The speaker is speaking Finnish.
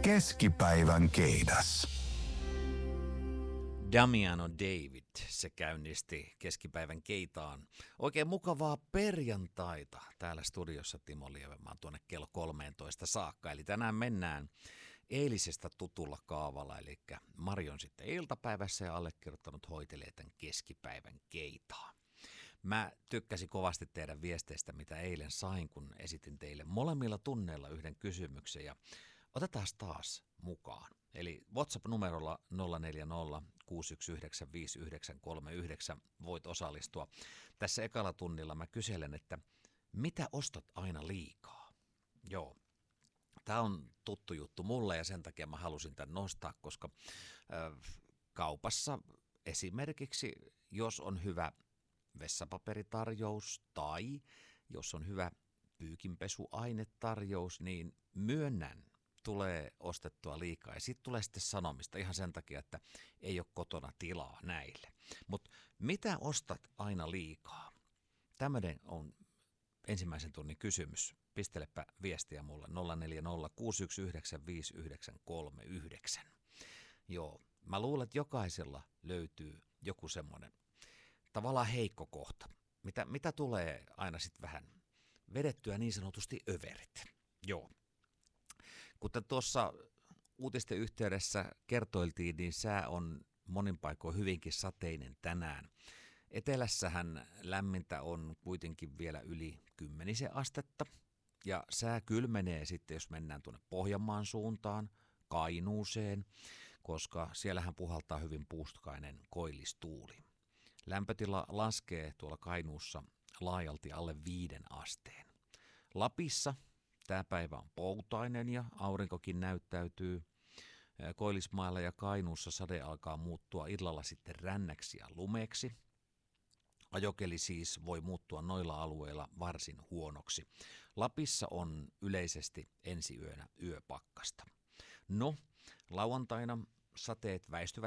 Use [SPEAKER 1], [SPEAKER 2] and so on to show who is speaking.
[SPEAKER 1] Keskipäivän keidas.
[SPEAKER 2] Damiano David, se käynnisti keskipäivän keitaan. Oikein mukavaa perjantaita täällä studiossa Timo Lievenmaa tuonne kello 13 saakka. Eli tänään mennään eilisestä tutulla kaavalla, eli Mari on sitten iltapäivässä ja allekirjoittanut hoitelee tämän keskipäivän keitaa. Mä tykkäsin kovasti teidän viesteistä, mitä eilen sain, kun esitin teille molemmilla tunneilla yhden kysymyksen ja otetaan taas mukaan. Eli WhatsApp-numerolla 040 619 5939 voit osallistua. Tässä ekalla tunnilla mä kyselen, että mitä ostat aina liikaa? Joo, tää on tuttu juttu mulle ja sen takia mä halusin tän nostaa, koska kaupassa esimerkiksi, jos on hyvä vessapaperitarjous tai jos on hyvä pyykinpesuainetarjous, niin myönnän, tulee ostettua liikaa ja sitten tulee sitten sanomista ihan sen takia, että ei ole kotona tilaa näille. Mutta mitä ostat aina liikaa? Tämmöinen on ensimmäisen tunnin kysymys. Pistelepä viestiä mulle 040 619 5939. Joo, mä luulen, että jokaisella löytyy joku semmoinen tavallaan heikko kohta, mitä tulee aina sitten vähän vedettyä niin sanotusti överit. Joo. Kuten tuossa uutisten yhteydessä kertoiltiin, niin sää on monin paikoin hyvinkin sateinen tänään. Etelässähän lämmintä on kuitenkin vielä yli 10 astetta ja sää kylmenee sitten, jos mennään tuonne Pohjanmaan suuntaan, Kainuuseen, koska siellähän puhaltaa hyvin puuskainen koillistuuli. Lämpötila laskee tuolla Kainuussa laajalti alle 5 asteen. Lapissa tämä päivä on poutainen ja aurinkokin näyttäytyy. Koillismailla ja Kainuussa sade alkaa muuttua illalla sitten rännäksi ja lumeksi. Ajokeli siis voi muuttua noilla alueilla varsin huonoksi. Lapissa on yleisesti ensi yönä yöpakkasta. No, lauantaina sateet väistyvät